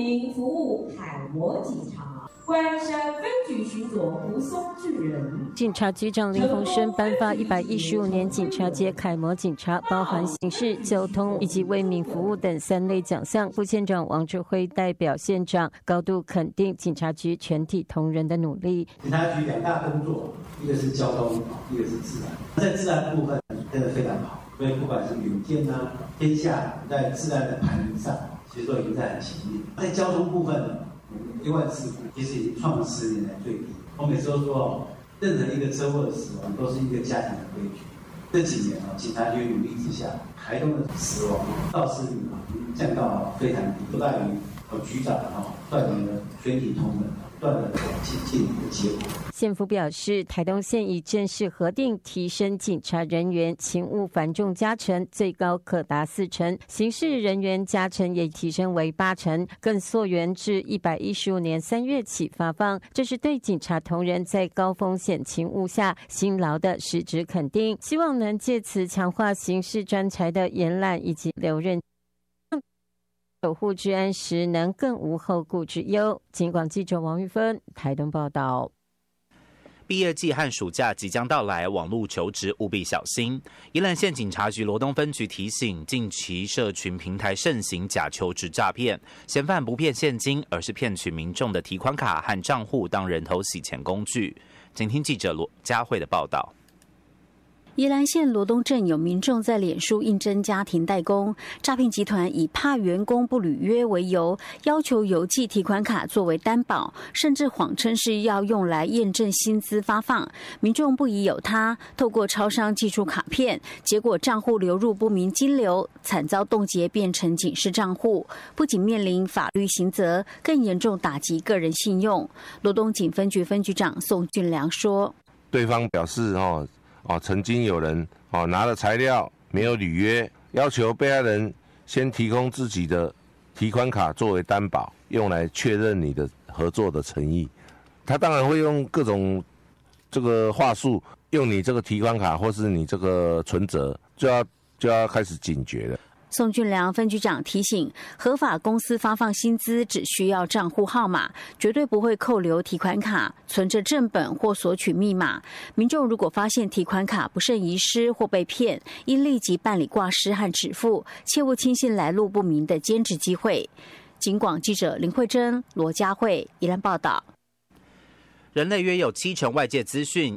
民服务楷模警察，关山分局巡佐胡松智仁。 警察局长林鸿生颁发115年警察节楷模警察，包含刑事、交通以及为民服务等3类奖项。副县长王志辉代表县长高度肯定警察局全体同仁的努力。 警察局2大工作，一个是交通，一个是治安。在治安部分真的非常好，所以不管是云天啊、天下，在治安的排名上，其实都已经在很前面。在交通部分，意外事故其实已经创了10年来最低。我每次都说，任何一个车祸的死亡都是一个家庭的悲剧。这几年警察局努力之下，台东的死亡肇事率降到非常低，不大于局长断言了全体同仁断了亲近的结果。 县府表示，台东县已正式核定提升警察人员勤务繁重加成，最高可达4成；刑事人员加成也提升为8成，更溯源至115年3月起发放。这是对警察同仁在高风险勤务下辛劳的实质肯定，希望能借此强化刑事专才的延揽以及留任，守护治安时能更无后顾之忧。警广记者王玉芬台东报道。 毕业季和暑假即将到来，网络求职务必小心。宜兰县警察局罗东分局提醒，近期社群平台盛行假求职诈骗，嫌犯不骗现金，而是骗取民众的提款卡和账户当人头洗钱工具。请听记者罗佳慧的报道。 宜兰县罗东镇有民众在脸书应征家庭代工，诈骗集团以怕员工不履约为由，要求邮寄提款卡作为担保，甚至谎称是要用来验证薪资发放。民众不疑有他，透过超商寄出卡片，结果账户流入不明金流，惨遭冻结变成警示账户，不仅面临法律刑责，更严重打击个人信用。罗东警分局分局长宋俊良说：“ 对方表示曾经有人拿了材料没有履约，要求被害人先提供自己的提款卡作为担保，用来确认你的合作的诚意。他当然会用各种这个话术，用你这个提款卡或是你这个存折，就要开始警觉了。” 宋俊良分局长提醒，合法公司发放薪资只需要账户号码，绝对不会扣留提款卡，存着正本或索取密码。民众如果发现提款卡不慎遗失或被骗，应立即办理挂失和止付，切勿轻信来路不明的兼职机会。警广记者林慧珍、罗佳慧宜兰报道。 人类约有70%外界资讯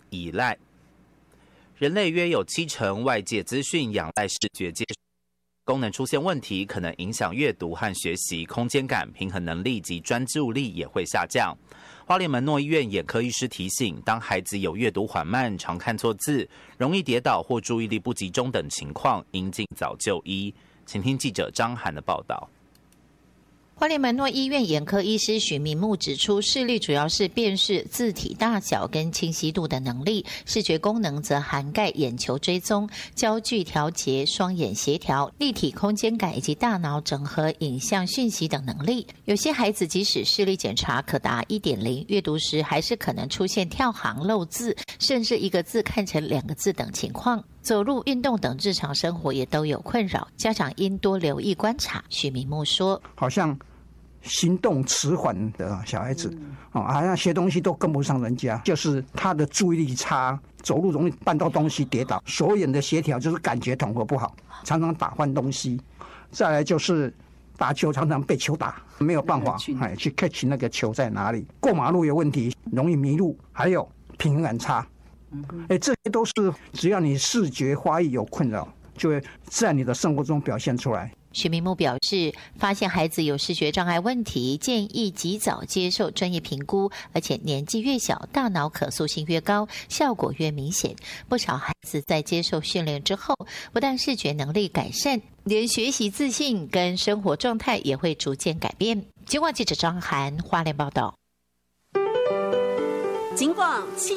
仰赖视觉接收。功能出现问题，可能影响阅读和学习、空间感、平衡能力及专注力也会下降。花莲门诺医院眼科医师提醒，当孩子有阅读缓慢、常看错字、容易跌倒或注意力不集中等情况，应尽早就医。请听记者张涵的报道。 花莲门诺医院眼科医师许明木指出，视力主要是辨识字体大小跟清晰度的能力，视觉功能则涵盖眼球追踪、焦距调节、双眼协调、立体空间感以及大脑整合影像讯息等能力。有些孩子即使视力检查可达 1.0， 阅读时还是可能出现跳行漏字，甚至一个字看成2个字等情况。走路、运动等日常生活也都有困扰，家长应多留意观察。许明木说：“ 好像行动迟缓的小孩子，好像学东西都跟不上人家，就是他的注意力差，走路容易绊到东西跌倒，手眼的协调就是感觉统合不好，常常打翻东西。再来就是打球常常被球打，没有办法去 catch 那个球在哪里。过马路有问题，容易迷路，还有平衡感差。这些都是只要你视觉发育有困扰，就会在你的生活中表现出来。” 许明木表示，发现孩子有视觉障碍问题，建议及早接受专业评估，而且年纪越小，大脑可塑性越高，效果越明显。不少孩子在接受训练之后，不但视觉能力改善，连学习自信跟生活状态也会逐渐改变。警广记者张涵花莲报道。 警广